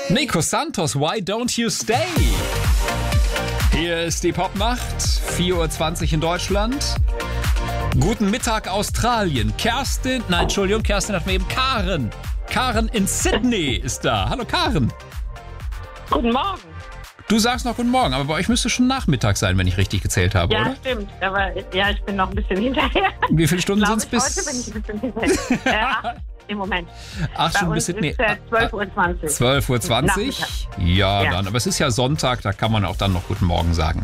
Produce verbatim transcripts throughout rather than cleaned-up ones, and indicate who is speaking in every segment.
Speaker 1: Nico Santos, Why Don't You Stay? Hier ist die Popnacht, vier Uhr zwanzig in Deutschland. Guten Mittag Australien. Kerstin, nein, Entschuldigung, Kerstin hat mir eben Karen. Karen in Sydney ist da. Hallo Karen.
Speaker 2: Guten Morgen.
Speaker 1: Du sagst noch guten Morgen, aber bei euch müsste schon Nachmittag sein, wenn ich richtig gezählt habe,
Speaker 2: ja,
Speaker 1: oder?
Speaker 2: Ja, stimmt. Aber ja, ich bin noch ein bisschen hinterher.
Speaker 1: Wie viele Stunden sind es
Speaker 2: bis...
Speaker 1: bis...
Speaker 2: Heute bin ich ein bisschen hinterher. äh, acht im Moment.
Speaker 1: Acht Stunden bis Sydney.
Speaker 2: Ist, äh, zwölf Uhr zwanzig.
Speaker 1: zwölf Uhr zwanzig? Ja, ja, dann. Aber es ist ja Sonntag, da kann man auch dann noch guten Morgen sagen.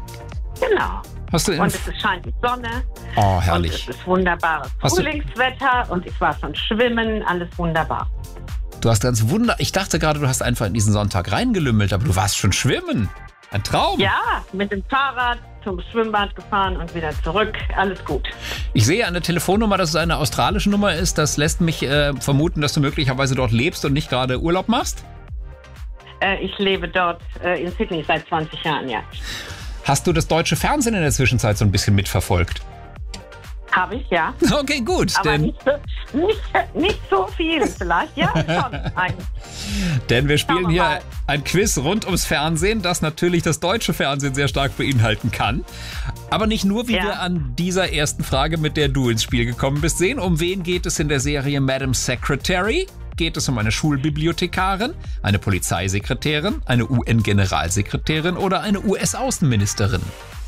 Speaker 2: Genau.
Speaker 1: Hast du
Speaker 2: und es scheint die Sonne.
Speaker 1: Oh, herrlich.
Speaker 2: Und es ist wunderbares
Speaker 1: Hast
Speaker 2: Frühlingswetter und ich war schon schwimmen, alles wunderbar.
Speaker 1: Du hast ganz wunder... Ich dachte gerade, du hast einfach in diesen Sonntag reingelümmelt, aber du warst schon schwimmen. Ein Traum.
Speaker 2: Ja, mit dem Fahrrad zum Schwimmbad gefahren und wieder zurück. Alles gut.
Speaker 1: Ich sehe an der Telefonnummer, dass es eine australische Nummer ist. Das lässt mich äh, vermuten, dass du möglicherweise dort lebst und nicht gerade Urlaub machst.
Speaker 2: Äh, ich lebe dort äh, in Sydney seit zwanzig Jahren, ja.
Speaker 1: Hast du das deutsche Fernsehen in der Zwischenzeit so ein bisschen mitverfolgt?
Speaker 2: Habe ich, ja.
Speaker 1: Okay, gut.
Speaker 2: Aber
Speaker 1: denn,
Speaker 2: nicht, so, nicht, nicht so viel vielleicht. Ja, schon eigentlich.
Speaker 1: Denn wir spielen
Speaker 2: wir
Speaker 1: hier
Speaker 2: mal.
Speaker 1: ein Quiz rund ums Fernsehen, das natürlich das deutsche Fernsehen sehr stark beinhalten kann. Aber nicht nur, wie
Speaker 2: Ja.
Speaker 1: wir an dieser ersten Frage, mit der du ins Spiel gekommen bist, sehen. Um wen geht es in der Serie Madam Secretary? Geht es um eine Schulbibliothekarin, eine Polizeisekretärin, eine U N-Generalsekretärin oder eine U S-Außenministerin?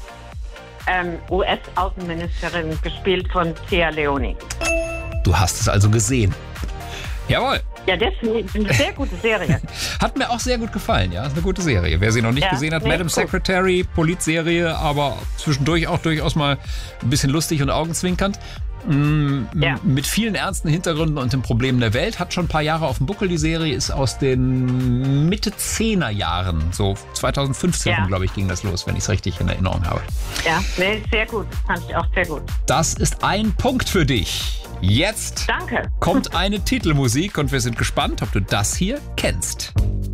Speaker 2: Ähm, U S-Außenministerin, gespielt von Tia Leoni.
Speaker 1: Du hast es also gesehen. Jawohl.
Speaker 2: Ja, deswegen eine sehr gute Serie.
Speaker 1: Hat mir auch sehr gut gefallen, ja. Ist eine gute Serie. Wer sie noch nicht
Speaker 2: Ja,
Speaker 1: gesehen hat,
Speaker 2: nee,
Speaker 1: Madam
Speaker 2: gut.
Speaker 1: Secretary, Politserie, aber zwischendurch auch durchaus mal ein bisschen lustig und augenzwinkernd. Mm,
Speaker 2: Ja.
Speaker 1: Mit vielen ernsten Hintergründen und den Problemen der Welt. Hat schon ein paar Jahre auf dem Buckel. Die Serie ist aus den Mitte-Zehner-Jahren. So zweitausendfünfzehn,
Speaker 2: Ja.
Speaker 1: glaube ich, ging das los, wenn ich es richtig in Erinnerung habe.
Speaker 2: Ja, nee, sehr gut. Das fand ich auch sehr gut.
Speaker 1: Das ist ein Punkt für dich. Jetzt
Speaker 2: Danke.
Speaker 1: kommt eine Titelmusik und wir sind gespannt, ob du das hier kennst.